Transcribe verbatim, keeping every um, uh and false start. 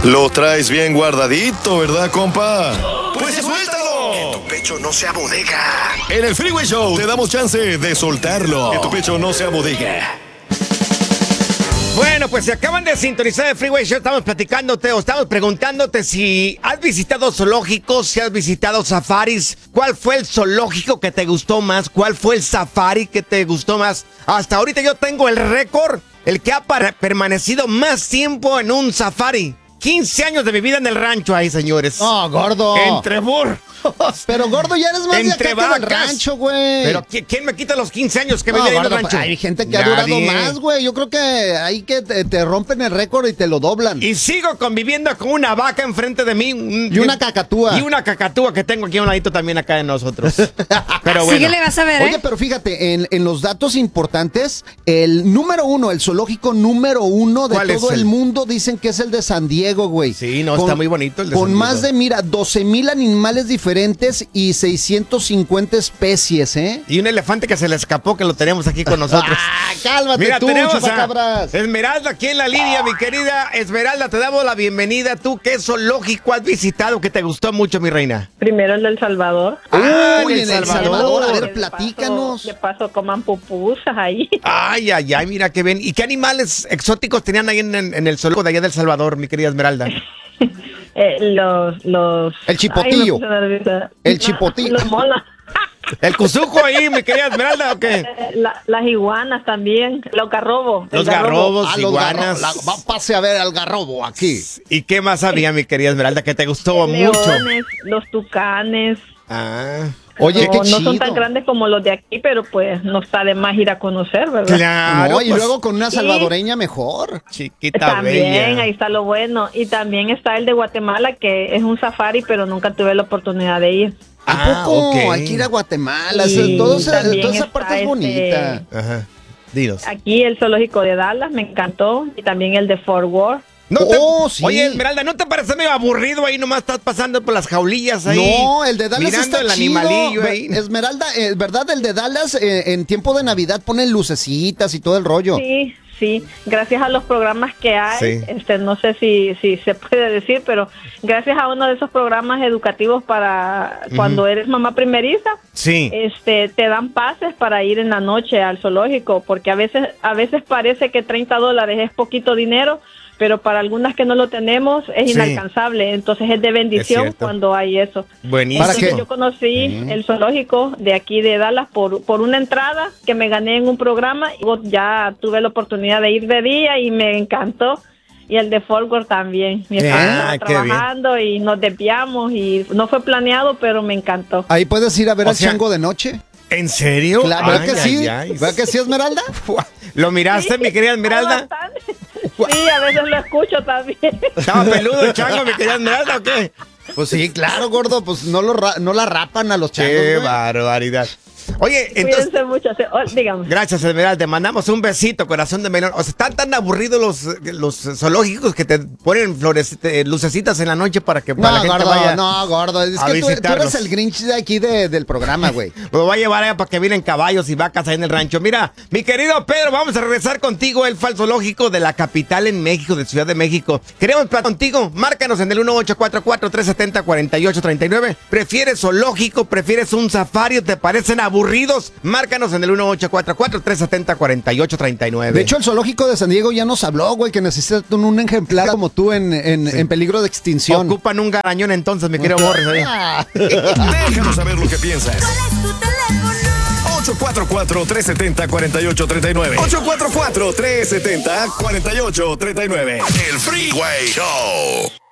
Lo traes bien guardadito, ¿verdad, compa? ¡Pues suéltalo! Que tu pecho no sea bodega. En el Freeway Show te damos chance de soltarlo. Que tu pecho no sea bodega. Bueno, pues se acaban de sintonizar el Freeway Show. Estamos platicándote o estamos preguntándote si has visitado zoológicos, si has visitado safaris. ¿Cuál fue el zoológico que te gustó más? ¿Cuál fue el safari que te gustó más? Hasta ahorita yo tengo el récord, el que ha para- permanecido más tiempo en un safari. quince años de mi vida en el rancho ahí, señores. No, gordo. Entre burros. Pero, gordo, ya eres más de Entre acá que del vacas. rancho, güey. Pero ¿qui- ¿quién me quita los quince años que me No, viví en el gordo, rancho? hay gente que ha durado Nadie. más, güey. Yo creo que hay que te, te rompen el récord y te lo doblan. Y sigo conviviendo con una vaca enfrente de mí. un- Y una cacatúa. Y una cacatúa que tengo aquí a un ladito también acá de nosotros. Pero bueno. Sí que le vas a ver, ¿eh? Oye, pero fíjate, en, en los datos importantes, el número uno, el zoológico número uno de ¿Cuál es todo el? el mundo, dicen que es el de San Diego, güey. Sí, no, está muy bonito el de Con San más Diego. de, mira, doce mil animales diferentes y seiscientos cincuenta especies, ¿eh? Y un elefante que se le escapó, que lo tenemos aquí con nosotros. Ah, cálmate Mira, tú, tenemos a chupacabras. Esmeralda aquí en la línea, mi querida Esmeralda. Te damos la bienvenida. ¿Tú qué zoológico has visitado que te gustó mucho, mi reina? Primero el del Salvador. Ah, Uy, en en El El Salvador. Salvador, a ver, De platícanos. paso- De paso coman pupusas ahí. Ay, ay, ay, mira qué bien. ¿Y qué animales exóticos tenían ahí en, en- en el zoológico de allá del Salvador, mi querida Esmeralda? Eh, los, los... El chipotillo. Ay, me puse nerviosa. El No, chipotillo. Los monos. ¿El cuzuco ahí, mi querida Esmeralda, o qué? Eh, la- las iguanas también. Los garrobos. el Los garrobo. garrobos, Ah, los iguanas. garro- la- va, pase a ver al garrobo aquí. ¿Y qué más había, mi querida Esmeralda, que te gustó mucho? Leones, los tucanes. Ah. Oye, no, qué no chido. son tan grandes como los de aquí, pero pues no está de más ir a conocer, ¿verdad? Claro. No, y pues, luego con una Sí. salvadoreña mejor. chiquita También, bella. ahí está lo bueno. Y también está el de Guatemala, que es un safari, pero nunca tuve la oportunidad de ir. ¿A Ah, poco? ok. Hay que ir a Guatemala. Y eso- todo ese- también toda esa está parte es este- bonita. Ajá. Dinos. Aquí el zoológico de Dallas me encantó y también el de Fort Worth. No te- Oh, sí. Oye, Esmeralda, ¿no te parece medio aburrido ahí? Nomás estás pasando por las jaulillas ahí. No, el de Dallas mirando está el chido. animalillo ahí. Esmeralda, eh, ¿verdad? El de Dallas eh, en tiempo de Navidad ponen lucecitas y todo el rollo. Sí, sí, gracias a los programas que hay, Sí. este, no sé si, si se puede decir, pero gracias a uno de esos programas educativos para cuando eres mamá primeriza, Sí. este, te dan pases para ir en la noche al zoológico, porque a veces, a veces parece que treinta dólares es poquito dinero, pero para algunas que no lo tenemos es Sí. inalcanzable, entonces es de Es bendición cierto. cuando hay eso. Buenísimo. ¿Para qué? Yo conocí el zoológico de aquí de Dallas por, por una entrada que me gané en un programa y luego ya tuve la oportunidad de ir de día y me encantó. Y el de Fort Worth también. Mi esposo Ah, estaba qué bien. trabajando y nos desviamos y no fue planeado, pero me encantó. Ahí puedes ir a ver O al sea- chango de noche. ¿En serio? Claro, ¿verdad Ay, que sí? ay, ay. ¿Verdad que sí, Esmeralda? ¿Lo miraste, mi querida Esmeralda? Bastante. Sí, a veces lo escucho también. ¿Estaba peludo el chango, mi querida Esmeralda, o qué? Pues sí, claro, gordo, pues no, lo ra- no la rapan a los changos, Qué güey. barbaridad. Oye, entonces... Cuídense mucho. se- oh, dígame. Gracias, Esmeralda. Te mandamos un besito, corazón de melón. O sea, están tan aburridos los, los zoológicos que te ponen flores, te- lucecitas en la noche para que para No, la gente gordo, vaya. no, gordo. Es a que tú, tú visitarlos. eres el Grinch de aquí de- del programa, güey. Lo voy a llevar allá para que vienen caballos y vacas ahí en el rancho. Mira, mi querido Pedro, vamos a regresar contigo, el falso lógico de la capital en México, de Ciudad de México. Queremos platicar contigo. Márcanos en el uno ocho cuatro cuatro, tres siete cero, cuatro ocho tres nueve. ¿Prefieres zoológico? ¿Prefieres un safari? ¿Te parecen aburridos? Márcanos en el uno ocho cuatro cuatro, tres siete cero, cuatro ocho tres nueve. De hecho, el zoológico de San Diego ya nos habló, güey, que necesitan un ejemplar como tú en, en, en peligro de extinción. Ocupan un garañón entonces, mi querido Morris. ¿eh? Ah. Déjanos saber lo que piensas. ¿Cuál es tu teléfono? ocho cuatro cuatro, tres siete cero, cuatro ocho tres nueve. ocho cuatro cuatro, tres siete cero, cuatro ocho tres nueve. El Freeway Show.